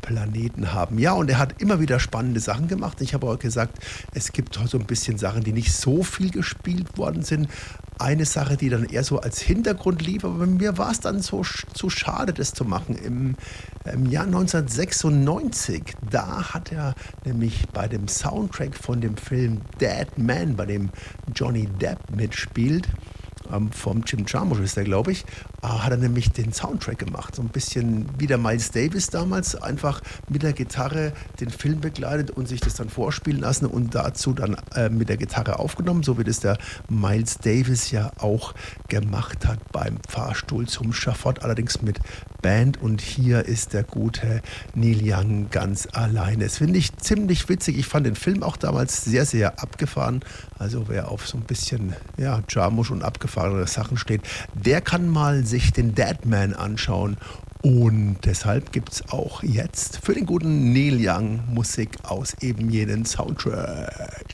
Planeten haben. Ja, und er hat immer wieder spannende Sachen gemacht. Ich habe auch gesagt, es gibt so ein bisschen Sachen, die nicht so viel gespielt worden sind. Eine Sache, die dann eher so als Hintergrund lief, aber mir war es dann so zu schade, das zu machen. Im Jahr 1996, da hat er nämlich bei dem Soundtrack von dem Film Dead Man, bei dem Johnny Depp mitspielt, vom Jim Jarmusch ist der, glaube ich, hat er nämlich den Soundtrack gemacht. So ein bisschen wie der Miles Davis damals, einfach mit der Gitarre den Film begleitet und sich das dann vorspielen lassen und dazu dann mit der Gitarre aufgenommen, so wie das der Miles Davis ja auch gemacht hat beim Fahrstuhl zum Schafott, allerdings mit Band. Und hier ist der gute Neil Young ganz alleine. Das finde ich ziemlich witzig. Ich fand den Film auch damals sehr, sehr abgefahren. Also wer auf so ein bisschen Jarmusch und abgefahrene Sachen steht, der kann mal sich den Dead Man anschauen. Und deshalb gibt es auch jetzt für den guten Neil Young Musik aus eben jenen Soundtrack.